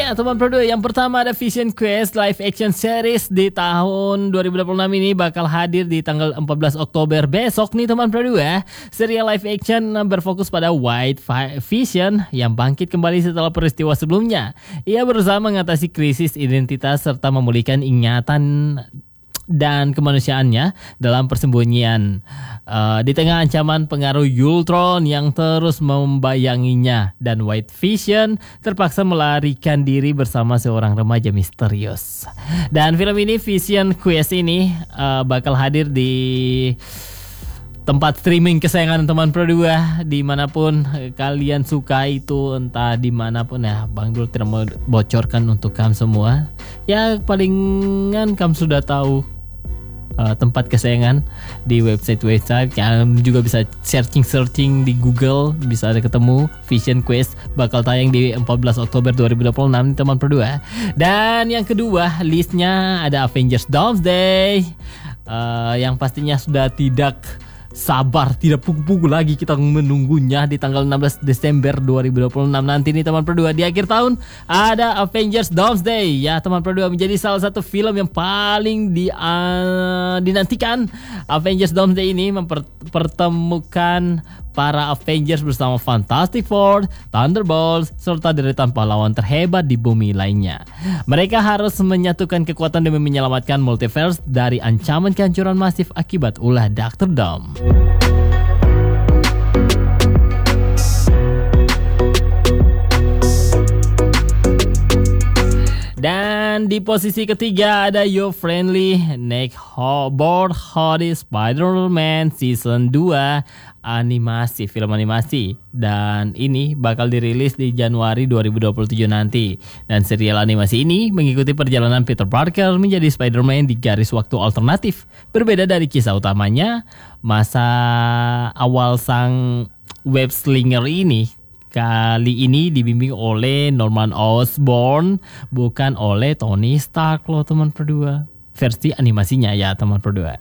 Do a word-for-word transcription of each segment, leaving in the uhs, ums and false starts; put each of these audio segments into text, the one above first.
Ya teman Pro dua, yang pertama ada Vision Quest live action series di tahun dua ribu dua puluh enam ini bakal hadir di tanggal empat belas Oktober besok nih teman Pro dua. Serial live action berfokus pada White Vision yang bangkit kembali setelah peristiwa sebelumnya. Ia berusaha mengatasi krisis identitas serta memulihkan ingatan dan kemanusiaannya dalam persembunyian uh, di tengah ancaman pengaruh Ultron yang terus membayanginya, dan White Vision terpaksa melarikan diri bersama seorang remaja misterius. Dan film ini, Vision Quest ini uh, bakal hadir di tempat streaming kesayangan teman Pro dua dimanapun kalian suka itu, entah dimanapun ya. Bang Dul tidak mau bocorkan untuk kamu semua. Ya palingan kamu sudah tahu Uh, tempat kesayangan di website-website. Kalian juga bisa searching-searching di Google, bisa ada ketemu. Vision Quest bakal tayang di empat belas Oktober dua ribu dua puluh enam teman Pro dua. Dan yang kedua listnya ada Avengers Doomsday, uh, yang pastinya sudah tidak sabar, tidak pugu-pugu lagi kita menunggunya di tanggal enam belas Desember dua ribu dua puluh enam nanti nih teman Pro dua. Di akhir tahun ada Avengers Doomsday ya teman Pro dua, menjadi salah satu film yang paling di, uh, dinantikan. Avengers Doomsday ini mempertemukan para Avengers bersama Fantastic Four, Thunderbolts, serta deretan pahlawan terhebat di bumi lainnya. Mereka harus menyatukan kekuatan demi menyelamatkan multiverse dari ancaman kehancuran masif akibat ulah dokter Doom. Dan di posisi ketiga ada Your Friendly Neighborhood Spider-Man Season dua animasi, film animasi. Dan ini bakal dirilis di Januari dua ribu dua puluh tujuh nanti. Dan serial animasi ini mengikuti perjalanan Peter Parker menjadi Spider-Man di garis waktu alternatif. Berbeda dari kisah utamanya, masa awal sang web slinger ini kali ini dibimbing oleh Norman Osborn, bukan oleh Tony Stark loh teman Pro dua. Versi animasinya ya teman Pro dua.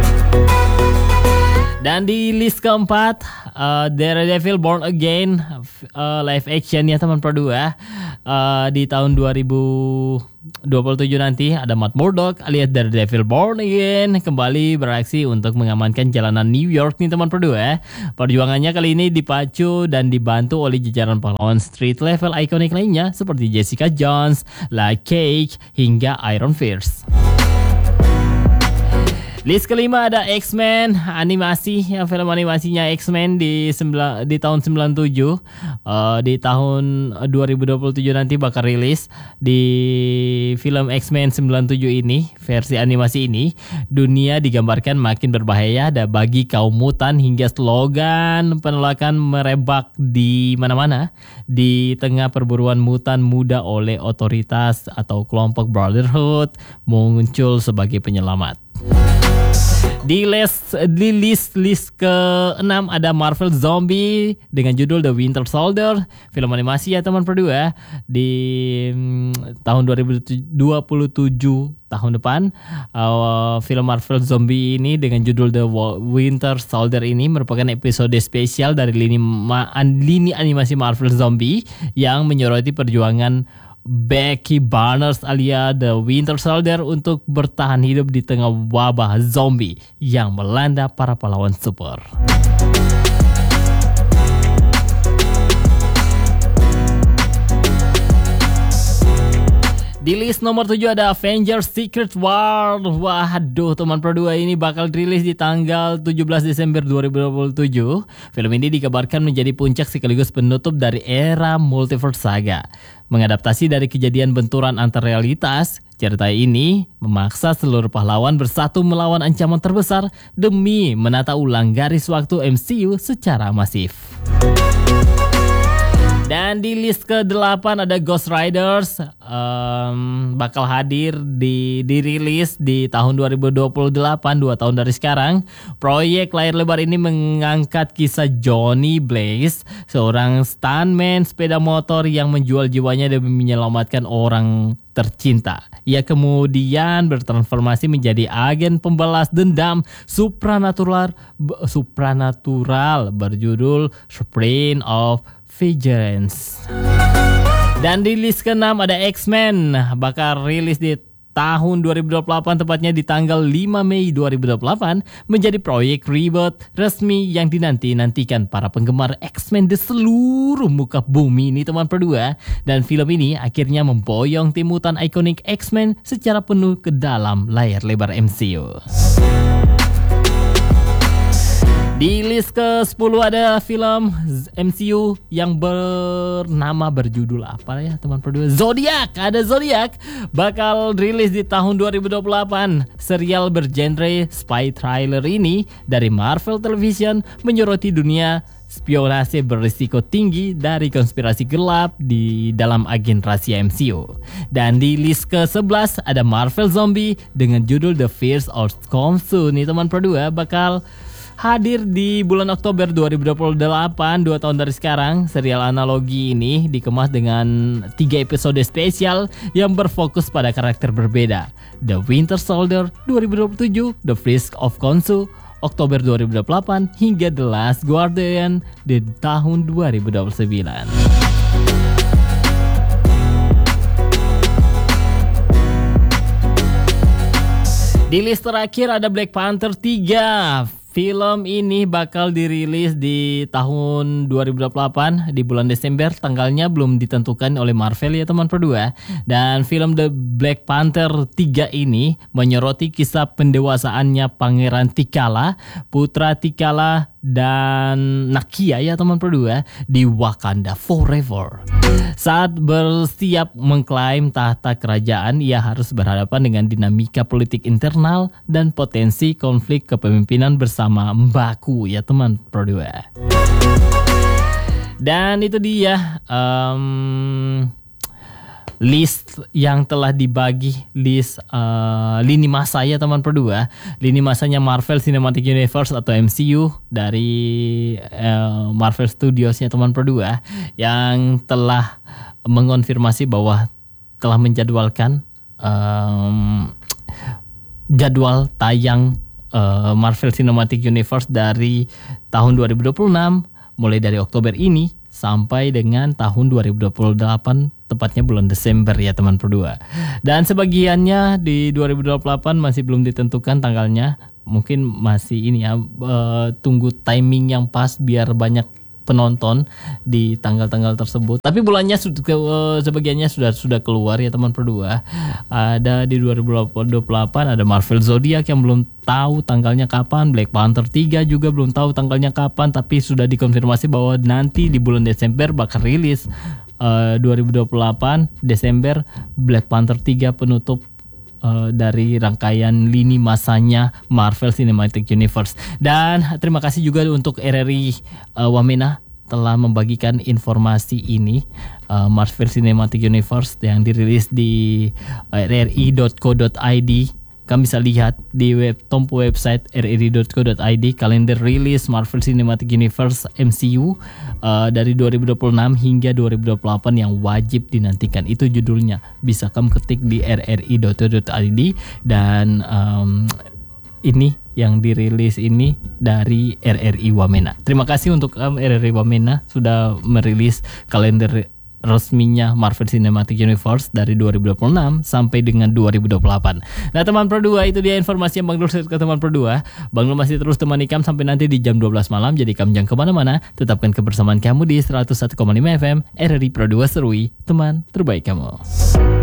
Dan di list keempat uh, Daredevil Born Again uh, live action ya teman Pro dua. Uh, di tahun dua ribu dua puluh tujuh nanti ada Matt Murdock alias Daredevil Born Again kembali beraksi untuk mengamankan jalanan New York nih teman Pro dua. Perjuangannya kali ini dipacu dan dibantu oleh jajaran pahlawan street level ikonik lainnya seperti Jessica Jones, Luke Cage, hingga Iron Fist. List kelima ada X-Men animasi, ya, film animasinya X-Men di sembilan, di tahun sembilan puluh tujuh, uh, di tahun dua ribu dua puluh tujuh nanti bakal rilis. Di film X-Men sembilan puluh tujuh ini, versi animasi ini, dunia digambarkan makin berbahaya dan bagi kaum mutan hingga slogan penolakan merebak di mana-mana di tengah perburuan mutan muda oleh otoritas atau kelompok Brotherhood muncul sebagai penyelamat. Di list di list list keenam ada Marvel Zombie dengan judul The Winter Soldier, film animasi ya teman Pro dua. Di mm, tahun dua ribu dua puluh tujuh tahun depan, uh, film Marvel Zombie ini dengan judul The Winter Soldier ini merupakan episode spesial dari lini ma- lini animasi Marvel Zombie yang menyoroti perjuangan Becky Barnes alias The Winter Soldier untuk bertahan hidup di tengah wabah zombie yang melanda para pahlawan super. Di list nomor tujuh ada Avengers Secret War. Waduh teman Pro dua, ini bakal rilis di tanggal tujuh belas Desember dua ribu dua puluh tujuh. Film ini dikabarkan menjadi puncak sekaligus penutup dari era multiverse saga. Mengadaptasi dari kejadian benturan antar realitas, cerita ini memaksa seluruh pahlawan bersatu melawan ancaman terbesar demi menata ulang garis waktu M C U secara masif. Dan di list ke delapan ada Ghost Riders, um, bakal hadir di dirilis di tahun dua ribu dua puluh delapan, dua tahun dari sekarang. Proyek layar lebar ini mengangkat kisah Johnny Blaze, seorang stuntman sepeda motor yang menjual jiwanya demi menyelamatkan orang tercinta. Ia kemudian bertransformasi menjadi agen pembalas dendam supranatural supranatural berjudul Sprint of Vengeance. Dan di list keenam ada X-Men, bakal rilis di tahun dua ribu dua puluh delapan, tepatnya di tanggal lima Mei dua ribu dua puluh delapan, menjadi proyek reboot resmi yang dinanti-nantikan para penggemar X-Men di seluruh muka bumi ini teman berdua. Dan film ini akhirnya memboyong tim mutan ikonik X-Men secara penuh ke dalam layar lebar M C U. Di list ke sepuluh ada film M C U yang bernama berjudul apa ya teman berdua? Zodiac. Ada Zodiac bakal rilis di tahun dua ribu dua puluh delapan. Serial bergenre spy thriller ini dari Marvel Television menyoroti dunia spionase berisiko tinggi dari konspirasi gelap di dalam agen rahasia M C U. Dan di list ke sebelas ada Marvel Zombie dengan judul The Fears of Khonshu nih teman berdua, bakal hadir di bulan Oktober dua ribu dua puluh delapan, dua tahun dari sekarang. Serial analogi ini dikemas dengan tiga episode spesial yang berfokus pada karakter berbeda. The Winter Soldier dua ribu dua puluh tujuh, The Fears of Khonshu Oktober dua ribu dua puluh delapan, hingga The Last Guardian di tahun dua ribu dua puluh sembilan. Di list terakhir ada Black Panther tiga. Film ini bakal dirilis di tahun dua ribu dua puluh delapan di bulan Desember, tanggalnya belum ditentukan oleh Marvel ya teman berdua. Dan film The Black Panther tiga ini menyoroti kisah pendewasaannya Pangeran T'Challa, putra T'Challa dan Nakia ya teman berdua di Wakanda Forever. Saat bersiap mengklaim tahta kerajaan, ia harus berhadapan dengan dinamika politik internal dan potensi konflik kepemimpinan bersama M'Baku ya teman berdua. Dan itu dia um, list yang telah dibagi, list uh, lini masa ya teman berdua. Lini masanya Marvel Cinematic Universe atau M C U dari uh, Marvel Studios ya teman berdua, yang telah mengonfirmasi bahwa telah menjadwalkan um, jadwal tayang uh, Marvel Cinematic Universe dari tahun dua ribu dua puluh enam, mulai dari Oktober ini sampai dengan tahun dua ribu dua puluh delapan, tepatnya bulan Desember ya teman berdua. Dan sebagiannya di dua ribu dua puluh delapan masih belum ditentukan tanggalnya. Mungkin masih ini ya, uh, tunggu timing yang pas biar banyak penonton di tanggal-tanggal tersebut. Tapi bulannya sudah uh, sebagiannya sudah sudah keluar ya teman berdua. Ada di dua ribu dua puluh delapan ada Marvel Zodiac yang belum tahu tanggalnya kapan. Black Panther tiga juga belum tahu tanggalnya kapan, tapi sudah dikonfirmasi bahwa nanti di bulan Desember bakal rilis. Uh, dua ribu dua puluh delapan Desember Black Panther tiga penutup uh, dari rangkaian lini masanya Marvel Cinematic Universe. Dan terima kasih juga untuk R R I uh, Wamena telah membagikan informasi ini, uh, Marvel Cinematic Universe yang dirilis di uh, r r i dot co dot i d. Kami bisa lihat di web Tompo website r r i dot co dot i d kalender rilis Marvel Cinematic Universe M C U uh, dari dua ribu dua puluh enam hingga dua ribu dua puluh delapan yang wajib dinantikan. Itu judulnya. Bisa kamu ketik di r r i dot co dot i d. Dan um, ini yang dirilis ini dari R R I Wamena. Terima kasih untuk um, R R I Wamena sudah merilis kalender resminya Marvel Cinematic Universe dari dua ribu dua puluh enam sampai dengan dua ribu dua puluh delapan. Nah teman berdua, itu dia informasi yang Bang Nur share ke teman berdua. Bang Nur masih terus temani kamu sampai nanti di jam dua belas malam. Jadi kamu jangan kemana-mana, tetapkan kebersamaan kamu di seratus satu koma lima F M R R I Pro dua Serui, teman terbaik kamu.